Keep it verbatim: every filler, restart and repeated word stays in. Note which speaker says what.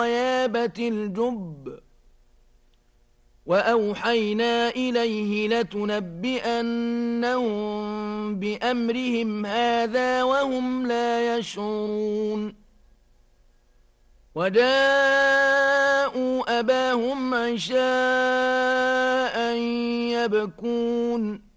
Speaker 1: غيابة الجب وأوحينا إليه لتنبئنهم بأمرهم هذا وهم لا يشعرون وجاءوا أباهم عشاء يبكون